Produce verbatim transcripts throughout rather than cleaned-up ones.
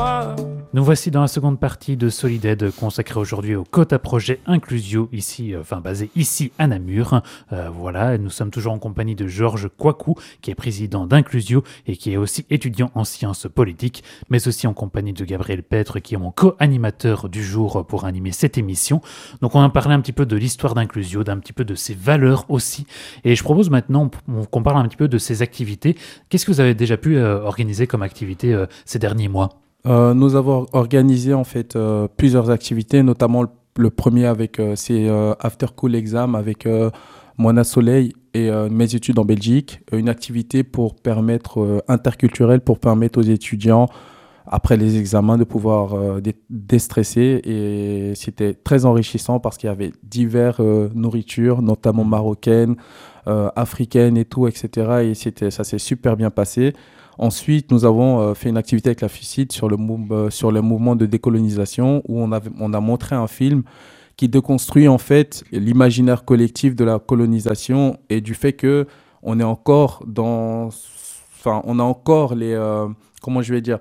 toi. Nous voici dans la seconde partie de Solid consacrée aujourd'hui au Quota Projet Inclusio, ici, euh, enfin basé ici à Namur. Euh, voilà, nous sommes toujours en compagnie de Georges Kouakou, qui est président d'Inclusio et qui est aussi étudiant en sciences politiques, mais aussi en compagnie de Gabriel Petre, qui est mon co-animateur du jour pour animer cette émission. Donc on a parlé un petit peu de l'histoire d'Inclusio, d'un petit peu de ses valeurs aussi, et je propose maintenant qu'on parle un petit peu de ses activités. Qu'est-ce que vous avez déjà pu euh, organiser comme activité euh, ces derniers mois ? Euh, nous avons organisé en fait euh, plusieurs activités, notamment le, le premier avec euh, ces euh, After School Exam avec euh, Moana Soleil et euh, mes études en Belgique, une activité pour permettre euh, interculturelle pour permettre aux étudiants après les examens de pouvoir euh, dé- déstresser, et c'était très enrichissant parce qu'il y avait diverses euh, nourritures, notamment marocaines, euh, africaines et tout, et cetera. Et c'était, ça s'est super bien passé. Ensuite, nous avons euh, fait une activité avec la F U C I D sur le, mou- euh, sur le mouvement de décolonisation, où on, avait, on a montré un film qui déconstruit en fait l'imaginaire collectif de la colonisation et du fait que on est encore dans, enfin, on a encore les, euh, comment je vais dire,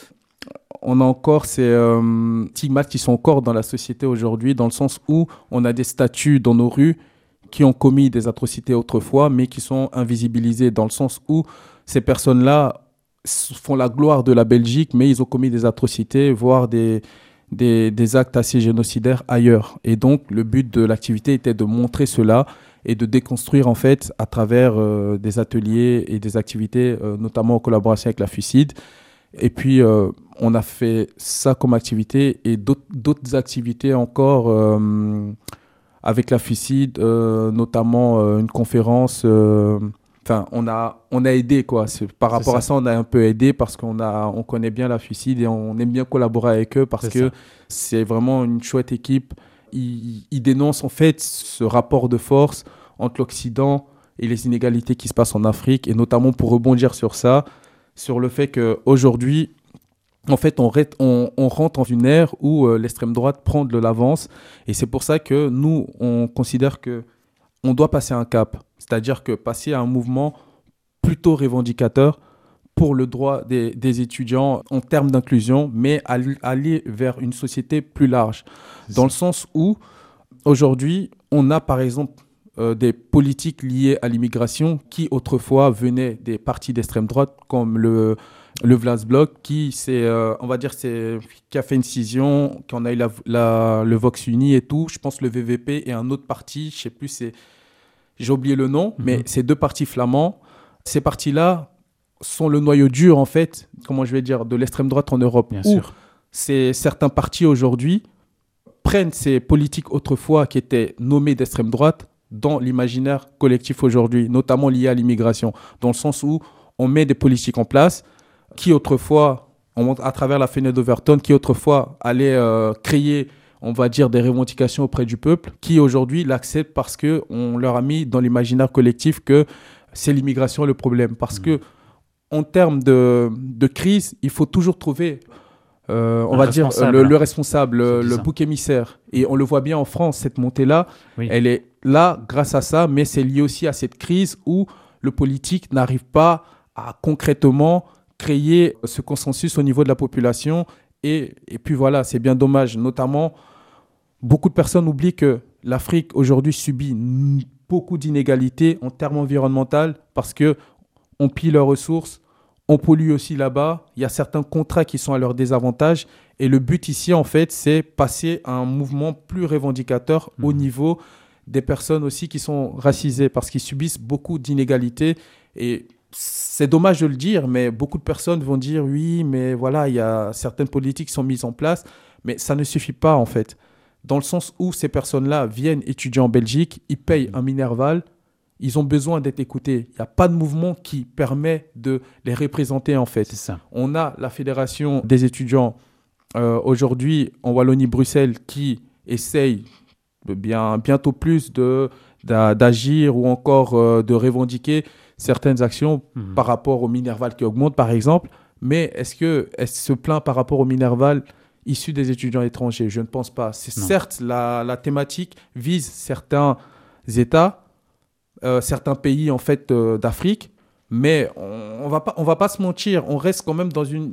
on a encore ces euh, stigmates qui sont encore dans la société aujourd'hui, dans le sens où on a des statues dans nos rues qui ont commis des atrocités autrefois, mais qui sont invisibilisées, dans le sens où ces personnes-là font la gloire de la Belgique, mais ils ont commis des atrocités, voire des, des, des actes assez génocidaires ailleurs. Et donc, le but de l'activité était de montrer cela et de déconstruire, en fait, à travers euh, des ateliers et des activités, euh, notamment en collaboration avec la F U C I D. Et puis, euh, on a fait ça comme activité et d'autres, d'autres activités encore euh, avec la F U C I D, euh, notamment euh, une conférence... Euh, Enfin, on a, on a aidé, quoi. C'est, par C'est rapport ça. à ça, on a un peu aidé parce qu'on a, on connaît bien la F U C I D et on aime bien collaborer avec eux parce C'est que ça. c'est vraiment une chouette équipe. Ils, ils dénoncent en fait ce rapport de force entre l'Occident et les inégalités qui se passent en Afrique, et notamment pour rebondir sur ça, sur le fait qu'aujourd'hui, en fait, on, ré- on, on rentre dans une ère où euh, l'extrême droite prend de l'avance, et c'est pour ça que nous, on considère que on doit passer un cap, c'est-à-dire que passer à un mouvement plutôt revendicateur pour le droit des, des étudiants en termes d'inclusion, mais aller, aller vers une société plus large. C'est Dans ça. le sens où, aujourd'hui, on a par exemple euh, des politiques liées à l'immigration qui autrefois venaient des partis d'extrême droite, comme le, le Vlaams Bloc, qui, c'est, euh, on va dire, c'est, qui a fait une scission, qu'on a eu la, la, le Vox Uni et tout. Je pense le V V P et un autre parti, je ne sais plus, c'est... J'ai oublié le nom, mais Mhm. ces deux partis flamands, ces partis-là sont le noyau dur, en fait, comment je vais dire, de l'extrême droite en Europe. Bien Où sûr. ces, certains partis aujourd'hui prennent ces politiques autrefois qui étaient nommées d'extrême droite dans l'imaginaire collectif aujourd'hui, notamment liées à l'immigration, dans le sens où on met des politiques en place qui autrefois, on montre à travers la fenêtre d'Overton, qui autrefois allaient euh, créer, on va dire, des revendications auprès du peuple, qui aujourd'hui l'acceptent parce qu'on leur a mis dans l'imaginaire collectif que c'est l'immigration le problème. Parce Mmh. que en termes de, de crise, il faut toujours trouver, euh, on Un va dire, responsable. le, le responsable, le, C'est le ça. bouc émissaire. Et on le voit bien en France, cette montée-là, Oui. elle est là grâce à ça, mais c'est lié aussi à cette crise où le politique n'arrive pas à concrètement créer ce consensus au niveau de la population. Et, et puis voilà, c'est bien dommage. Notamment, beaucoup de personnes oublient que l'Afrique aujourd'hui subit n- beaucoup d'inégalités en termes environnementaux parce qu'on pille leurs ressources, on pollue aussi là-bas. Il y a certains contrats qui sont à leur désavantage. Et le but ici, en fait, c'est passer à un mouvement plus revendicateur Mmh. au niveau des personnes aussi qui sont racisées parce qu'ils subissent beaucoup d'inégalités. Et c'est dommage de le dire, mais beaucoup de personnes vont dire oui, mais voilà, il y a certaines politiques qui sont mises en place, mais ça ne suffit pas en fait. Dans le sens où ces personnes-là viennent étudier en Belgique, ils payent un Minerval, ils ont besoin d'être écoutés. Il n'y a pas de mouvement qui permet de les représenter en fait. C'est ça. On a la Fédération des étudiants euh, aujourd'hui en Wallonie-Bruxelles qui essaye bien, bientôt plus de, d'a- d'agir ou encore euh, de revendiquer certaines actions Mhm. par rapport au Minerval qui augmente, par exemple. Mais est-ce que elle se plaint par rapport au Minerval issu des étudiants étrangers? Je ne pense pas. C'est Non. certes, la, la thématique vise certains États, euh, certains pays en fait euh, d'Afrique, mais on, on va pas, on va pas se mentir. On reste quand même dans une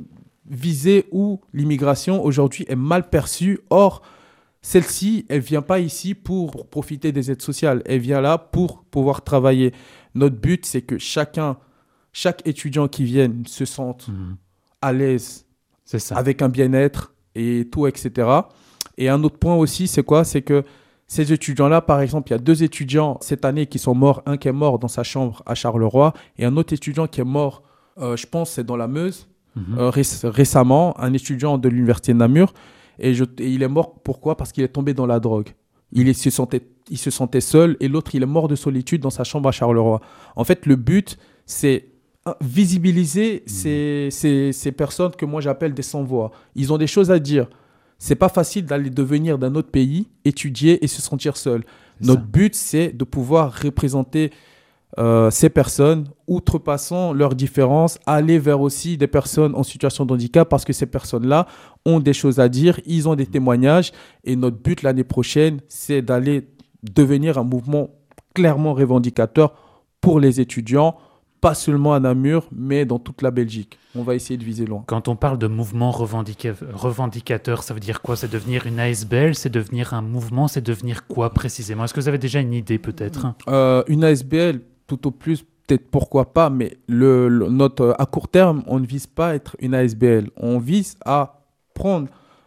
visées où l'immigration aujourd'hui est mal perçue. Or, celle-ci, elle ne vient pas ici pour, pour profiter des aides sociales. Elle vient là pour pouvoir travailler. Notre but, c'est que chacun, chaque étudiant qui vienne se sente mmh. à l'aise, c'est ça. Avec un bien-être et tout, et cetera. Et un autre point aussi, c'est quoi? C'est que ces étudiants-là, par exemple, il y a deux étudiants cette année qui sont morts. Un qui est mort dans sa chambre à Charleroi et un autre étudiant qui est mort, euh, je pense, c'est dans la Meuse, mmh. euh, ré- récemment, un étudiant de l'université de Namur. Et, je, et il est mort, pourquoi? Parce qu'il est tombé dans la drogue. Il, est, se sentait, il se sentait seul et l'autre, il est mort de solitude dans sa chambre à Charleroi. En fait, le but, c'est visibiliser mmh. ces, ces, ces personnes que moi j'appelle des sans-voix. Ils ont des choses à dire. C'est pas facile d'aller devenir d'un autre pays, étudier et se sentir seul. C'est Notre ça. but, c'est de pouvoir représenter Euh, ces personnes, outrepassant leurs différences, aller vers aussi des personnes en situation de handicap parce que ces personnes-là ont des choses à dire, ils ont des témoignages et notre but l'année prochaine, c'est d'aller devenir un mouvement clairement revendicateur pour les étudiants, pas seulement à Namur, mais dans toute la Belgique. On va essayer de viser loin. Quand on parle de mouvement revendica- revendicateur, ça veut dire quoi? C'est devenir une A S B L? C'est devenir un mouvement? C'est devenir quoi précisément? Est-ce que vous avez déjà une idée peut-être? euh, Une A S B L, tout au plus, peut-être pourquoi pas, mais le, le, notre, à court terme, on ne vise pas à être une A S B L. On vise à prendre,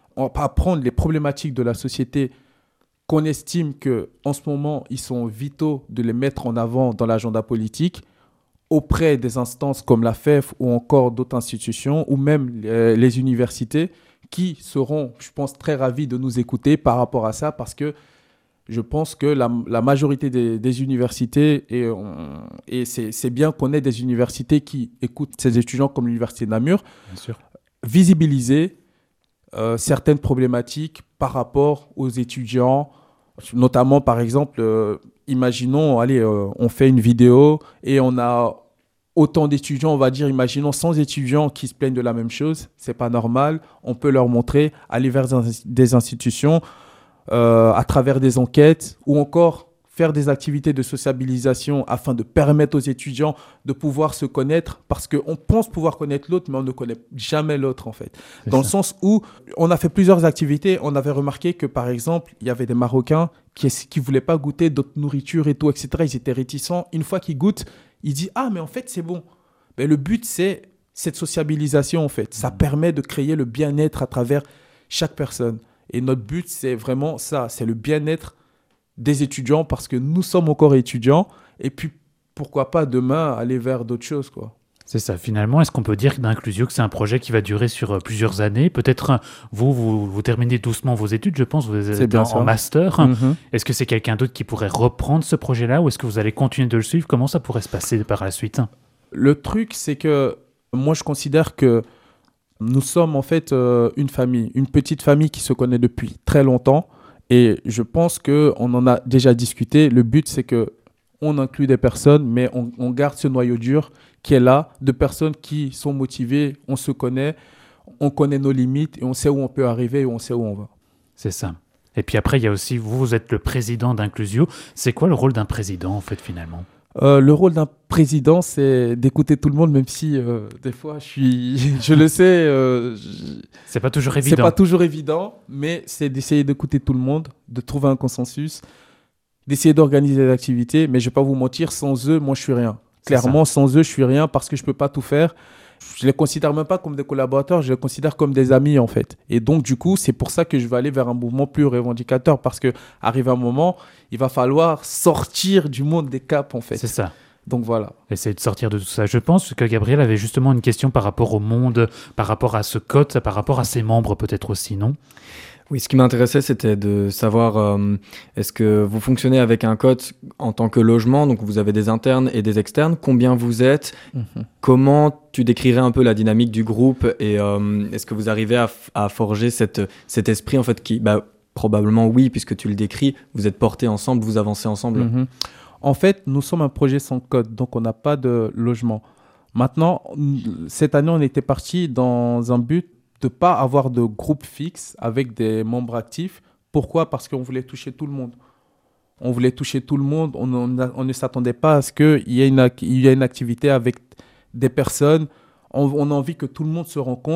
à prendre les problématiques de la société qu'on estime qu'en ce moment, ils sont vitaux de les mettre en avant dans l'agenda politique auprès des instances comme la F E F ou encore d'autres institutions ou même les, les universités qui seront, je pense, très ravis de nous écouter par rapport à ça parce que je pense que la, la majorité des, des universités, et, on, et c'est, c'est bien qu'on ait des universités qui écoutent ces étudiants comme l'université de Namur, bien sûr. visibiliser euh, certaines problématiques par rapport aux étudiants, notamment par exemple, euh, imaginons, allez, euh, on fait une vidéo et on a autant d'étudiants, on va dire, imaginons cent étudiants qui se plaignent de la même chose, c'est pas normal, on peut leur montrer, aller vers des institutions, Euh, à travers des enquêtes ou encore faire des activités de sociabilisation afin de permettre aux étudiants de pouvoir se connaître parce qu'on pense pouvoir connaître l'autre mais on ne connaît jamais l'autre en fait. C'est Dans ça. le sens où on a fait plusieurs activités, on avait remarqué que par exemple il y avait des Marocains qui ne voulaient pas goûter d'autres nourritures et tout, et cetera. Ils étaient réticents. Une fois qu'ils goûtent, ils disent « Ah mais en fait c'est bon ». Mais le but c'est cette sociabilisation en fait. Ça mmh. permet de créer le bien-être à travers chaque personne. Et notre but, c'est vraiment ça, c'est le bien-être des étudiants parce que nous sommes encore étudiants et puis pourquoi pas demain aller vers d'autres choses, quoi. C'est ça, finalement, est-ce qu'on peut dire d'Inclusio que c'est un projet qui va durer sur euh, plusieurs années? Peut-être vous, vous, vous terminez doucement vos études, je pense, vous êtes en, en master. Mm-hmm. Est-ce que c'est quelqu'un d'autre qui pourrait reprendre ce projet-là ou est-ce que vous allez continuer de le suivre? Comment ça pourrait se passer par la suite? Le truc, c'est que moi, je considère que nous sommes en fait euh, une famille, une petite famille qui se connaît depuis très longtemps et je pense qu'on en a déjà discuté. Le but, c'est qu'on inclut des personnes, mais on, on garde ce noyau dur qui est là, de personnes qui sont motivées, on se connaît, on connaît nos limites et on sait où on peut arriver et on sait où on va. C'est ça. Et puis après, il y a aussi, vous, vous êtes le président d'Inclusio. C'est quoi le rôle d'un président en fait finalement ? Euh, le rôle d'un président, c'est d'écouter tout le monde, même si euh, des fois, je suis, je le sais, euh, je... c'est pas toujours évident. C'est pas toujours évident, mais c'est d'essayer d'écouter tout le monde, de trouver un consensus, d'essayer d'organiser des activités. Mais je vais pas vous mentir, sans eux, moi, je suis rien. Clairement, sans eux, je suis rien parce que je peux pas tout faire. Je les considère même pas comme des collaborateurs, je les considère comme des amis en fait. Et donc du coup, c'est pour ça que je vais aller vers un mouvement plus revendicateur parce que arrive un moment, il va falloir sortir du monde des caps en fait. C'est ça. Donc voilà. Essayer de sortir de tout ça. Je pense que Gabriel avait justement une question par rapport au monde, par rapport à ce code, par rapport à ses membres peut-être aussi, non ? Oui, ce qui m'intéressait, c'était de savoir, euh, est-ce que vous fonctionnez avec un code en tant que logement, donc vous avez des internes et des externes, combien vous êtes, mm-hmm. Comment tu décrirais un peu la dynamique du groupe et euh, est-ce que vous arrivez à, à forger cette, cet esprit en fait qui, bah, probablement oui, puisque tu le décris, vous êtes portés ensemble, vous avancez ensemble. Mm-hmm. En fait, nous sommes un projet sans code, donc on n'a pas de logement. Maintenant, cette année, on était parti dans un but de ne pas avoir de groupe fixe avec des membres actifs. Pourquoi ? Parce qu'on voulait toucher tout le monde. On voulait toucher tout le monde. On, on, a, on ne s'attendait pas à ce qu'il y ait une, il y ait une activité avec des personnes. On, on a envie que tout le monde se rencontre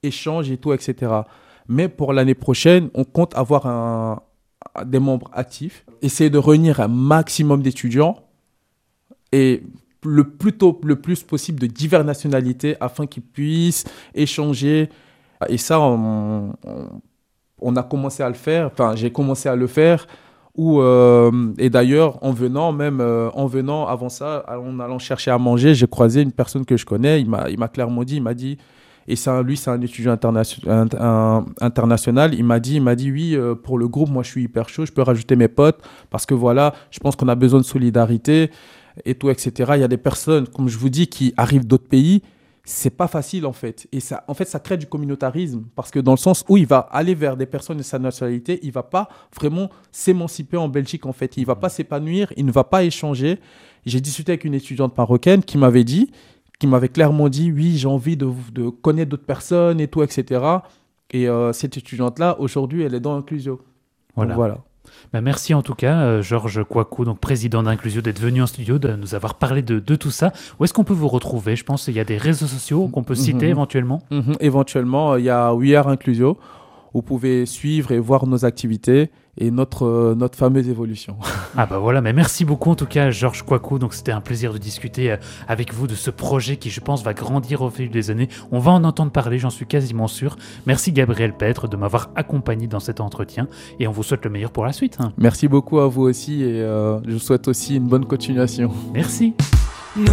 échangent et tout, et cetera. Mais pour l'année prochaine, on compte avoir un, des membres actifs, essayer de réunir un maximum d'étudiants et le plus tôt, le plus possible de diverses nationalités afin qu'ils puissent échanger. Et ça, on, on, on a commencé à le faire. Enfin, j'ai commencé à le faire. Où, euh, et d'ailleurs, en venant, même euh, en venant avant ça, en allant chercher à manger, j'ai croisé une personne que je connais. Il m'a, il m'a clairement dit, il m'a dit, et ça, lui, c'est un étudiant internation, un, un, international. Il m'a dit, il m'a dit, oui, euh, pour le groupe, moi, je suis hyper chaud. Je peux rajouter mes potes parce que voilà, je pense qu'on a besoin de solidarité et tout, et cetera. Il y a des personnes, comme je vous dis, qui arrivent d'autres pays. C'est pas facile en fait. Et ça, en fait, ça crée du communautarisme parce que dans le sens où il va aller vers des personnes de sa nationalité, il va pas vraiment s'émanciper en Belgique en fait. Il va pas s'épanouir, il ne va pas échanger. J'ai discuté avec une étudiante marocaine qui m'avait dit, qui m'avait clairement dit, oui, j'ai envie de, de connaître d'autres personnes et tout, et cetera. Et euh, cette étudiante-là, aujourd'hui, elle est dans Inclusio. Voilà. Donc, voilà. Bah merci en tout cas, euh, Georges Kouakou, donc président d'Inclusio, d'être venu en studio, de nous avoir parlé de, de tout ça. Où est-ce qu'on peut vous retrouver ? Je pense qu'il y a des réseaux sociaux qu'on peut citer mmh. éventuellement. Mmh. Éventuellement, il y a We Are Inclusio. Vous pouvez suivre et voir nos activités et notre, euh, notre fameuse évolution. Ah bah voilà, mais merci beaucoup en tout cas Georges Kouakou. Donc c'était un plaisir de discuter euh, avec vous de ce projet qui je pense va grandir au fil des années. On va en entendre parler, j'en suis quasiment sûr. Merci Gabriel Pêtre de m'avoir accompagné dans cet entretien et on vous souhaite le meilleur pour la suite. Hein. Merci beaucoup à vous aussi et euh, je vous souhaite aussi une bonne continuation. Merci.